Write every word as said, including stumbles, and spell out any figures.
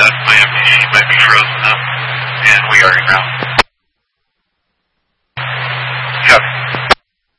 that my empty sheet might be frozen up, and we are in ground.